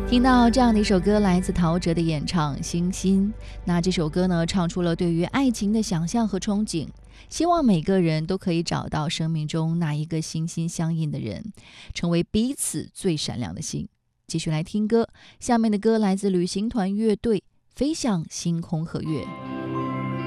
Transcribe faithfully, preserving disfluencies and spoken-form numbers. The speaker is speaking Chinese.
听到这样的一首歌，来自陶喆的演唱《星星》。那这首歌呢，唱出了对于爱情的想象和憧憬，希望每个人都可以找到生命中那一个心心相印的人，成为彼此最闪亮的星。继续来听歌，下面的歌来自旅行团乐队《飞向星空和月》。